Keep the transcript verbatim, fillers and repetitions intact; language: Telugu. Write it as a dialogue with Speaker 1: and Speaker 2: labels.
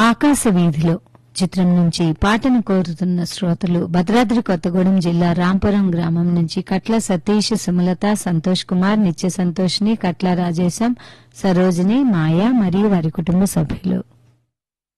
Speaker 1: ఆకాశ వీధిలో చిత్రం నుంచి పాటను కోరుతున్న శ్రోతలు భద్రాద్రి కొత్తగూడెం జిల్లా రాంపురం గ్రామం నుంచి కట్ల సతీష్, సుమలత, సంతోష్ కుమార్, నిత్య సంతోష్ని, కట్ల రాజేశం, సరోజిని, మాయ మరియు వారి కుటుంబ సభ్యులు.